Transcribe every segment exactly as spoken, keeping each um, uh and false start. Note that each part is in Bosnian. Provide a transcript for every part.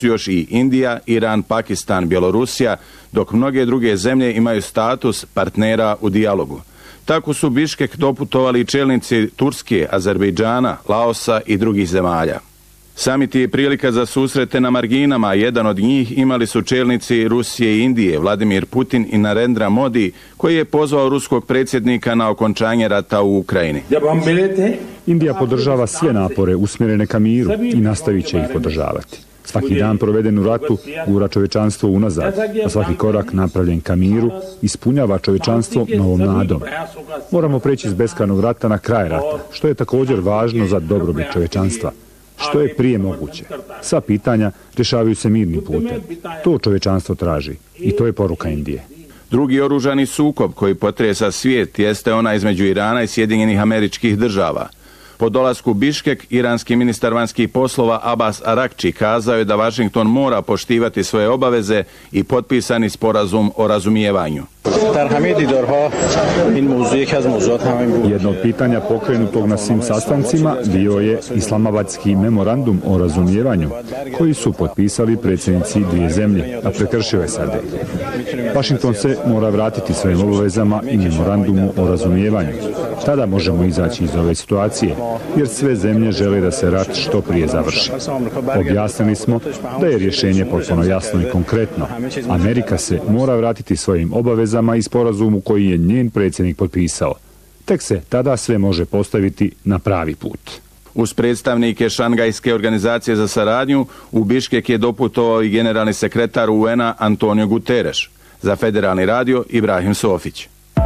još i Indija, Iran, Pakistan, Bjelorusija, dok mnoge druge zemlje imaju status partnera u dijalogu. Tako su Biškek doputovali čelnici Turske, Azerbejdžana, Laosa i drugih zemalja. Samit je prilika za susrete na marginama, a jedan od njih imali su čelnici Rusije i Indije, Vladimir Putin i Narendra Modi, koji je pozvao ruskog predsjednika na okončanje rata u Ukrajini. Indija podržava sve napore usmjerene ka miru i nastavit će ih podržavati. Svaki dan proveden u ratu gura čovečanstvo unazad, a svaki korak napravljen ka miru ispunjava čovečanstvo novom nadom. Moramo preći iz beskrajnog rata na kraj rata, što je također važno za dobrobit čovečanstva. Što je prije moguće. Sva pitanja rješavaju se mirnim putem. To čovečanstvo traži i to je poruka Indije. Drugi oružani sukob koji potresa svijet jeste ona između Irana i Sjedinjenih Američkih Država. Po dolasku Biškek, iranski ministar vanjskih poslova Abbas Arakči kazao je da Vašington mora poštivati svoje obaveze i potpisani sporazum o razumijevanju. Jedno od pitanja pokrenutog na svim sastancima bio je Islamabadski memorandum o razumijevanju koji su potpisali predsjednici dvije zemlje, a prekršio je S A D. Vašington se mora vratiti svojim obavezama i memorandumu o razumijevanju. Tada možemo izaći iz ove situacije, jer sve zemlje žele da se rat što prije završi. Objasnili smo da je rješenje potpuno jasno i konkretno. Amerika se mora vratiti svojim obavezama i sporazumu koji je njen predsjednik potpisao. Tek se tada sve može postaviti na pravi put. Uz predstavnike Šangajske organizacije za saradnju, u Biškek je doputovao i generalni sekretar U N-a Antonio Guterres. Za Federalni radio, Ibrahim Sofić.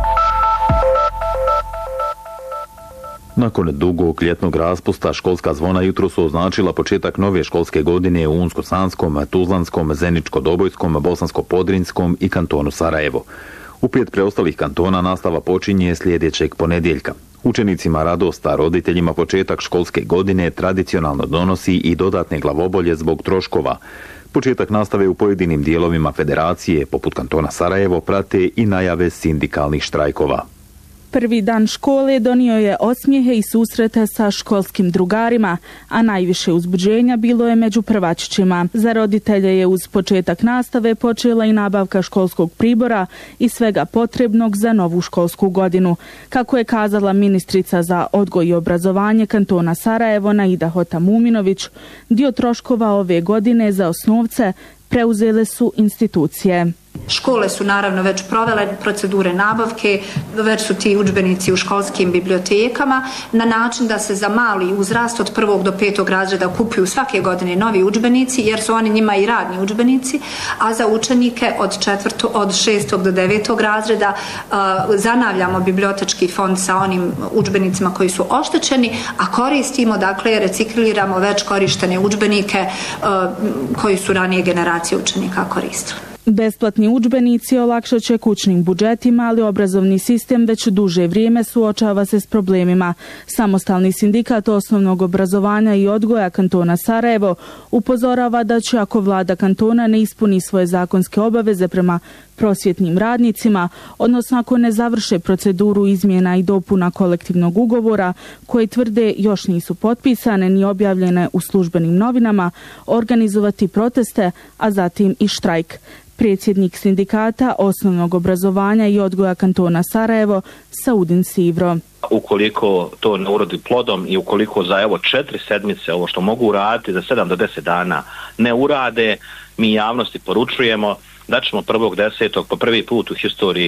Nakon dugog ljetnog raspusta, školska zvona jutro su označila početak nove školske godine u Unsko-Sanskom, Tuzlanskom, Zeničko-Dobojskom, Bosansko-Podrinjskom i kantonu Sarajevo. U pet preostalih kantona nastava počinje sljedećeg ponedjeljka. Učenicima radost, a roditeljima početak školske godine tradicionalno donosi i dodatne glavobolje zbog troškova. Početak nastave u pojedinim dijelovima federacije, poput kantona Sarajevo, prate i najave sindikalnih štrajkova. Prvi dan škole donio je osmijehe i susrete sa školskim drugarima, a najviše uzbuđenja bilo je među prvačićima. Za roditelje je uz početak nastave počela i nabavka školskog pribora i svega potrebnog za novu školsku godinu. Kako je kazala ministrica za odgoj i obrazovanje kantona Sarajevo Naida Hotamuminović, dio troškova ove godine za osnovce preuzele su institucije. Škole su naravno već provele procedure nabavke, već su ti udžbenici u školskim bibliotekama na način da se za mali uzrast od prvog do petog razreda kupuju svake godine novi udžbenici, jer su oni njima i radni udžbenici, a za učenike od četvrtog, od šestog do devetog razreda uh, zanavljamo bibliotečki fond sa onim udžbenicima koji su oštećeni, a koristimo, dakle, recikliramo već korištene udžbenike uh, koji su ranije generacije učenika koristili. Besplatni udžbenici olakšat će kućnim budžetima, ali obrazovni sistem već duže vrijeme suočava se s problemima. Samostalni sindikat osnovnog obrazovanja i odgoja kantona Sarajevo upozorava da će, ako vlada kantona ne ispuni svoje zakonske obaveze prema prosvjetnim radnicima, odnosno ako ne završe proceduru izmjena i dopuna kolektivnog ugovora, koje tvrde još nisu potpisane ni objavljene u službenim novinama, organizovati proteste, a zatim i štrajk. Predsjednik sindikata osnovnog obrazovanja i odgoja kantona Sarajevo, Saudin Sivro. Ukoliko to ne urodi plodom i ukoliko za evo četiri sedmice, ovo što mogu uraditi za sedam do deset dana, ne urade, mi javnosti poručujemo da ćemo prvog desetog po prvi put u historiji e,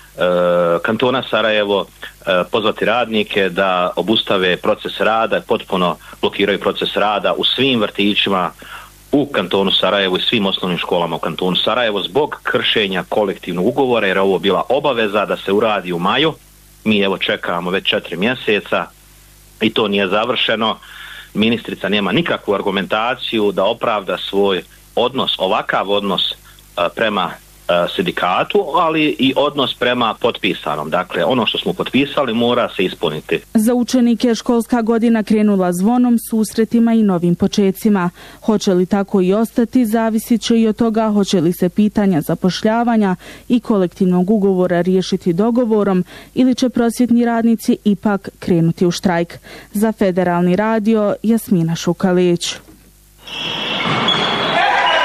kantona Sarajevo e, pozvati radnike da obustave proces rada, potpuno blokiraju proces rada u svim vrtićima u kantonu Sarajevo i svim osnovnim školama u kantonu Sarajevo zbog kršenja kolektivnog ugovora, jer ovo bila obaveza da se uradi u maju. Mi evo čekamo već četiri mjeseca i to nije završeno. Ministrica nema nikakvu argumentaciju da opravda svoj odnos, ovakav odnos prema sindikatu, ali i odnos prema potpisanom. Dakle, ono što smo potpisali mora se ispuniti. Za učenike školska godina krenula zvonom, susretima i novim počecima. Hoće li tako i ostati, zavisit će i od toga hoće li se pitanja zapošljavanja i kolektivnog ugovora riješiti dogovorom ili će prosvjetni radnici ipak krenuti u štrajk. Za Federalni radio, Jasmina Šukalić.